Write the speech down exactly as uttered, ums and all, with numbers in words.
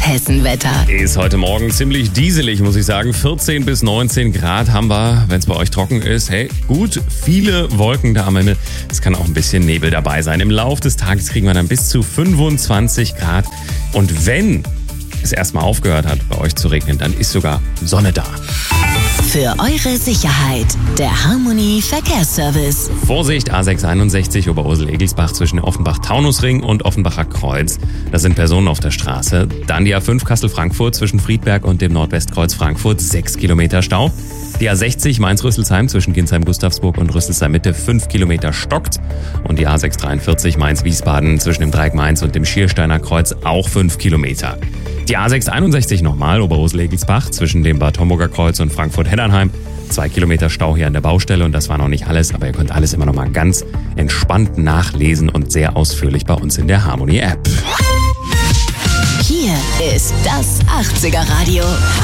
Hessenwetter. Ist heute Morgen ziemlich dieselig, muss ich sagen. vierzehn bis neunzehn Grad haben wir, wenn es bei euch trocken ist. Hey, gut, viele Wolken da am Himmel. Es kann auch ein bisschen Nebel dabei sein. Im Laufe des Tages kriegen wir dann bis zu fünfundzwanzig Grad. Und wenn es erstmal aufgehört hat, bei euch zu regnen, dann ist sogar Sonne da. Für eure Sicherheit, der Harmony Verkehrsservice. Vorsicht, A sechs einundsechzig Oberursel-Egelsbach zwischen Offenbach-Taunusring und Offenbacher Kreuz. Da sind Personen auf der Straße. Dann die A fünf Kassel-Frankfurt zwischen Friedberg und dem Nordwestkreuz Frankfurt, sechs Kilometer Stau. Die A sechzig Mainz-Rüsselsheim zwischen Ginsheim-Gustavsburg und Rüsselsheim-Mitte, fünf Kilometer stockt. Und die A sechs dreiundvierzig Mainz-Wiesbaden zwischen dem Dreieck Mainz und dem Schiersteiner Kreuz, auch fünf Kilometer. Die A sechs einundsechzig nochmal, Oberursel-Egelsbach zwischen dem Bad Homburger Kreuz und Frankfurt-Heddernheim. Zwei Kilometer Stau hier an der Baustelle und das war noch nicht alles, aber ihr könnt alles immer noch mal ganz entspannt nachlesen und sehr ausführlich bei uns in der Harmony App. Hier ist das achtziger Radio.